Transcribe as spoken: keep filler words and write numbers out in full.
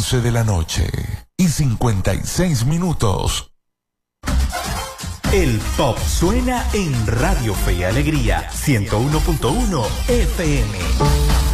once de la noche y cincuenta y seis minutos. El pop suena en Radio Fe y Alegría ciento uno punto uno F M.